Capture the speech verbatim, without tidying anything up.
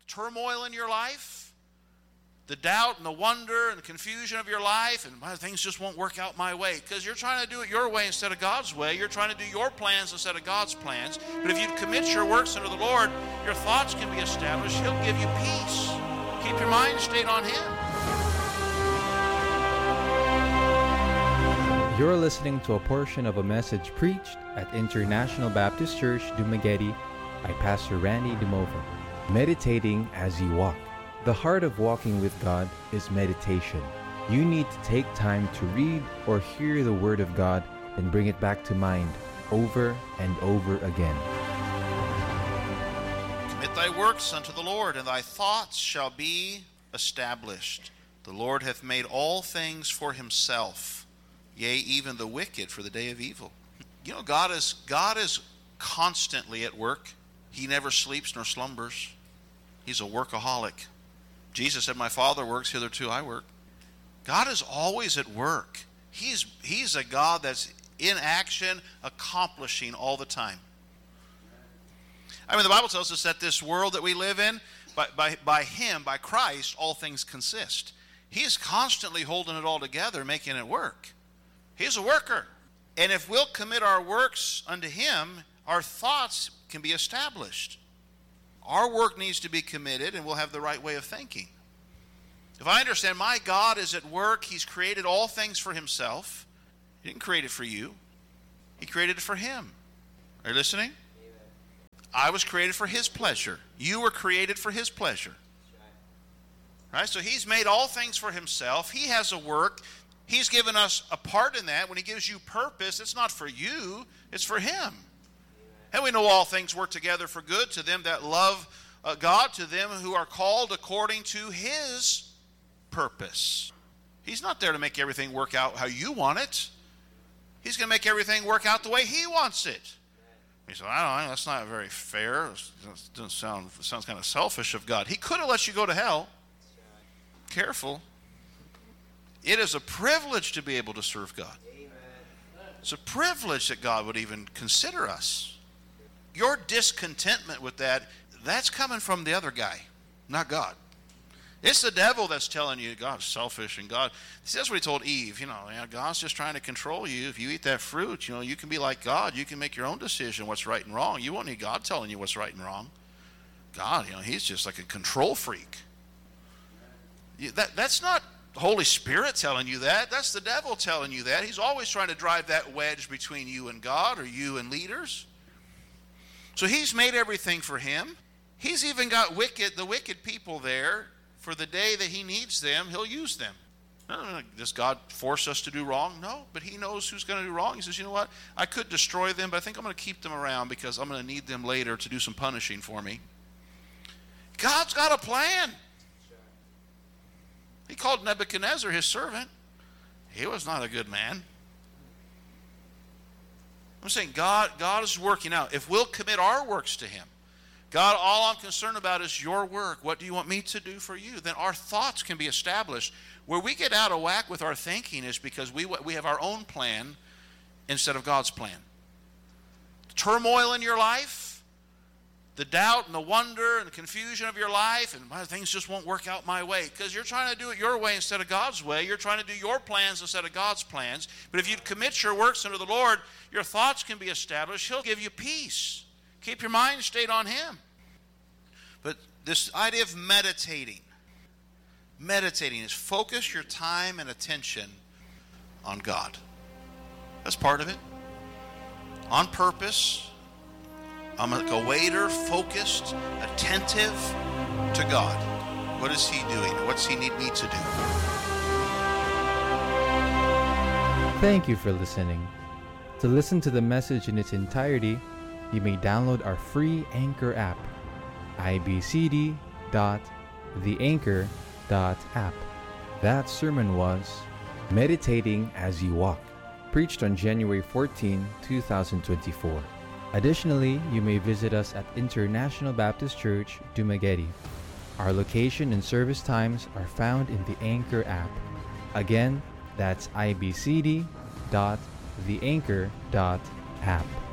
turmoil in your life, the doubt and the wonder and the confusion of your life, and well, things just won't work out my way, because you're trying to do it your way instead of God's way. You're trying to do your plans instead of God's plans. But if you commit your works unto the Lord, your thoughts can be established. He'll give you peace. Keep your mind stayed on Him. You're listening to a portion of a message preached at International Baptist Church, Dumaguete, by Pastor Randy Dumova. Meditating as you walk. The heart of walking with God is meditation. You need to take time to read or hear the Word of God and bring it back to mind over and over again. Commit thy works unto the Lord, and thy thoughts shall be established. The Lord hath made all things for Himself, yea, even the wicked for the day of evil. You know, God is God is constantly at work. He never sleeps nor slumbers. He's a workaholic. Jesus said, my Father works, hitherto I work. God is always at work. He's, he's a God that's in action, accomplishing all the time. I mean, the Bible tells us that this world that we live in, by, by, by Him, by Christ, all things consist. He's constantly holding it all together, making it work. He's a worker. And if we'll commit our works unto Him, our thoughts can be established. Our work needs to be committed, and we'll have the right way of thinking. If I understand my God is at work, He's created all things for Himself. He didn't create it for you. He created it for Him. Are you listening? Amen. I was created for His pleasure. You were created for His pleasure. Right? Right? So He's made all things for Himself. He has a work. He's given us a part in that. When He gives you purpose, it's not for you, it's for Him. And we know all things work together for good to them that love uh, God, to them who are called according to His purpose. He's not there to make everything work out how you want it. He's going to make everything work out the way He wants it. He said, I don't know, that's not very fair. It doesn't sound, it sounds kind of selfish of God. He could have let you go to hell. Careful. It is a privilege to be able to serve God. It's a privilege that God would even consider us. Your discontentment with that, that's coming from the other guy, not God. It's the devil that's telling you God's selfish and God. See, that's what he told Eve. You know, God's just trying to control you. If you eat that fruit, you know, you can be like God. You can make your own decision what's right and wrong. You won't need God telling you what's right and wrong. God, you know, He's just like a control freak. That, that's not the Holy Spirit telling you that. That's the devil telling you that. He's always trying to drive that wedge between you and God, or you and leaders. So He's made everything for Him. He's even got wicked, the wicked people there for the day that He needs them. He'll use them. Does God force us to do wrong? No, but He knows who's going to do wrong. He says, you know what? I could destroy them, but I think I'm going to keep them around because I'm going to need them later to do some punishing for me. God's got a plan. He called Nebuchadnezzar His servant. He was not a good man. I'm saying God, God is working out. If we'll commit our works to Him, God, all I'm concerned about is your work. What do you want me to do for you? Then our thoughts can be established. Where we get out of whack with our thinking is because we, we have our own plan instead of God's plan. Turmoil in your life, the doubt and the wonder and the confusion of your life, and well, things just won't work out my way, because you're trying to do it your way instead of God's way. You're trying to do your plans instead of God's plans. But if you commit your works unto the Lord, your thoughts can be established. He'll give you peace. Keep your mind stayed on Him. But this idea of meditating, meditating is focus your time and attention on God. That's part of it. On purpose. I'm like a waiter, focused, attentive to God. What is He doing? What's He need me to do? Thank you for listening. To listen to the message in its entirety, you may download our free Anchor app, i b c d dot the anchor dot app. That sermon was Meditating as You Walk, preached on January fourteenth, twenty twenty-four. Additionally, you may visit us at International Baptist Church, Dumaguete. Our location and service times are found in the Anchor app. Again, that's i b c d dot the anchor dot app.